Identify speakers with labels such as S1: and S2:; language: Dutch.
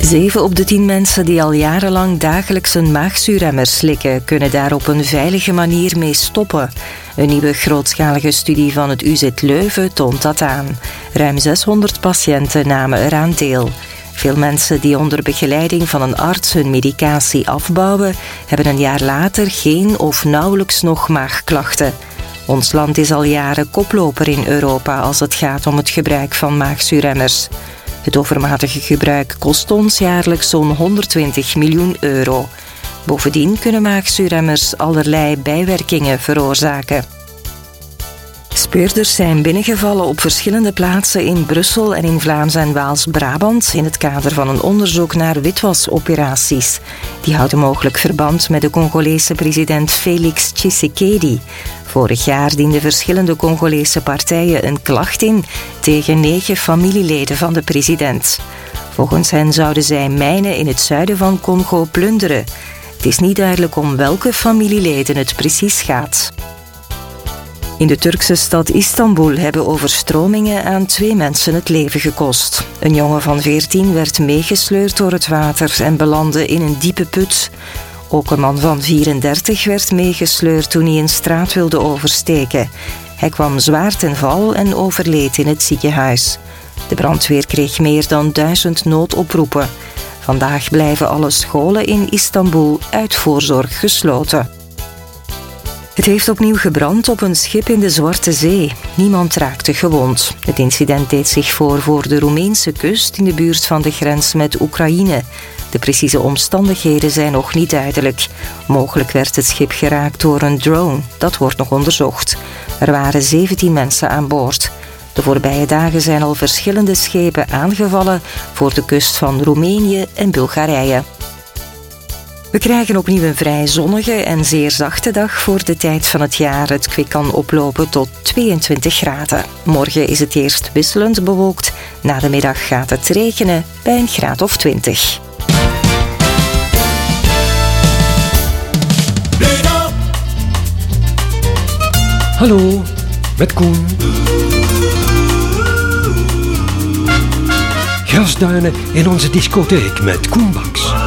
S1: 7 op de 10 mensen die al jarenlang dagelijks een maagzuurremmer slikken, kunnen daar op een veilige manier mee stoppen. Een nieuwe grootschalige studie van het UZ Leuven toont dat aan. Ruim 600 patiënten namen eraan deel. Veel mensen die onder begeleiding van een arts hun medicatie afbouwen, hebben een jaar later geen of nauwelijks nog maagklachten. Ons land is al jaren koploper in Europa als het gaat om het gebruik van maagzuurremmers. Het overmatige gebruik kost ons jaarlijks zo'n 120 miljoen euro. Bovendien kunnen maagzuurremmers allerlei bijwerkingen veroorzaken. Speurders zijn binnengevallen op verschillende plaatsen in Brussel en in Vlaams en Waals-Brabant in het kader van een onderzoek naar witwasoperaties. Die houden mogelijk verband met de Congolese president Félix Tshisekedi. Vorig jaar dienden verschillende Congolese partijen een klacht in tegen 9 familieleden van de president. Volgens hen zouden zij mijnen in het zuiden van Congo plunderen. Het is niet duidelijk om welke familieleden het precies gaat. In de Turkse stad Istanbul hebben overstromingen aan 2 mensen het leven gekost. Een jongen van 14 werd meegesleurd door het water en belandde in een diepe put. Ook een man van 34 werd meegesleurd toen hij een straat wilde oversteken. Hij kwam zwaar ten val en overleed in het ziekenhuis. De brandweer kreeg meer dan 1000 noodoproepen. Vandaag blijven alle scholen in Istanbul uit voorzorg gesloten. Het heeft opnieuw gebrand op een schip in de Zwarte Zee. Niemand raakte gewond. Het incident deed zich voor de Roemeense kust in de buurt van de grens met Oekraïne. De precieze omstandigheden zijn nog niet duidelijk. Mogelijk werd het schip geraakt door een drone. Dat wordt nog onderzocht. Er waren 17 mensen aan boord. De voorbije dagen zijn al verschillende schepen aangevallen voor de kust van Roemenië en Bulgarije. We krijgen opnieuw een vrij zonnige en zeer zachte dag voor de tijd van het jaar. Het kwik kan oplopen tot 22 graden. Morgen is het eerst wisselend bewolkt. Na de middag gaat het regenen bij een graad of 20.
S2: Hallo, met Koen. Grasduinen in onze discotheek met Koen Baks.